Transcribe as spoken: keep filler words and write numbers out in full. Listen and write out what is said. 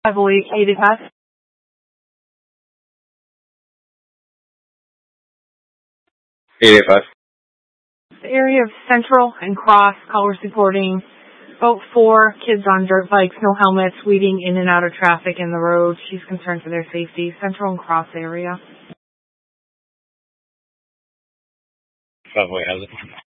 Heavily aided us. eight eight five. The area of Central and Cross, callers reporting about four kids on dirt bikes, no helmets, weaving in and out of traffic in the road. She's concerned for their safety. Central and Cross area. Subway has it.